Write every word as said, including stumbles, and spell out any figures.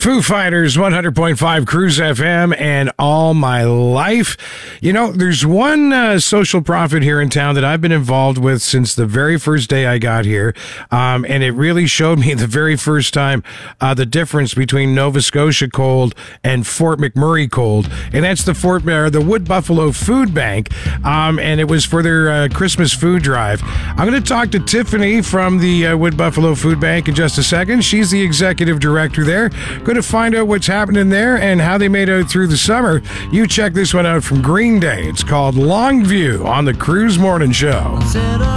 Foo Fighters, one hundred point five Cruise F M, and All My Life. You know, there's one uh, social profit here in town that I've been involved with since the very first day I got here, um, and it really showed me the very first time uh, the difference between Nova Scotia cold and Fort McMurray cold, and that's the Fort uh, the Wood Buffalo Food Bank, um, and it was for their uh, Christmas food drive. I'm going to talk to Tiffany from the uh, Wood Buffalo Food Bank in just a second. She's the executive director there. Going to find out what's happening there and how they made out through the summer. You check this one out from Green Day. It's called Longview on the Cruise Morning Show.